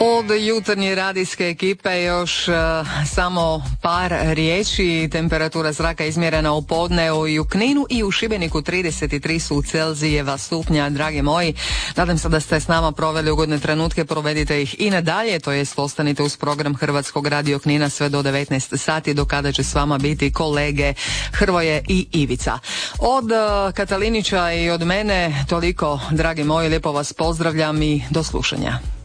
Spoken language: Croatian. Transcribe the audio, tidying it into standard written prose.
Od jutarnje radijske ekipe još samo par riječi. Temperatura zraka izmjerena u podne i u Kninu i u Šibeniku 33 su Celzijeva stupnja. Dragi moji, nadam se da ste s nama proveli ugodne trenutke, provedite ih i nadalje, to jest ostanite uz program Hrvatskog radio Knina sve do 19 sati, do kada će s vama biti kolege Hrvoje i Ivica. Od Katalinića i od mene toliko, dragi moji, lijepo vas pozdravljam i do slušanja.